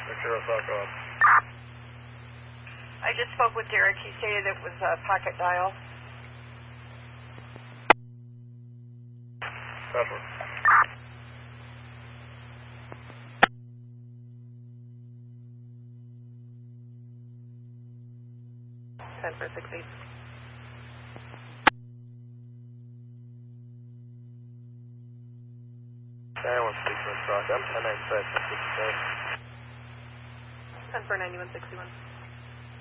Victor Osaka up. I just spoke with Derek. He stated it was a pocket dial. Copper. Ten for 6-8. Anyone speaks on stock. I'm 1095, 1057. 10 for 9161.